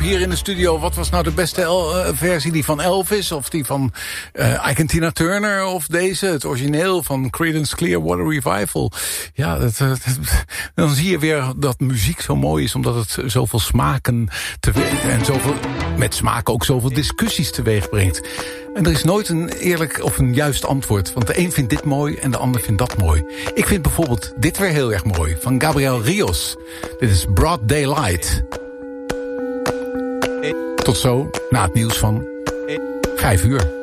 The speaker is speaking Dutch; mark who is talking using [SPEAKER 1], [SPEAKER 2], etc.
[SPEAKER 1] hier in de studio. Wat was nou de beste versie? Die van Elvis of die van Ike en Tina Turner? Of deze, het origineel van Creedence Clearwater Revival. Ja, dan zie je weer dat muziek zo mooi is. Omdat het zoveel smaken en zoveel, met smaken ook zoveel discussies teweeg brengt. En er is nooit een eerlijk of een juist antwoord. Want de een vindt dit mooi en de ander vindt dat mooi. Ik vind bijvoorbeeld dit weer heel erg mooi. Van Gabriel Rios. Dit is Broad Daylight. Tot zo, na het nieuws van 5 uur.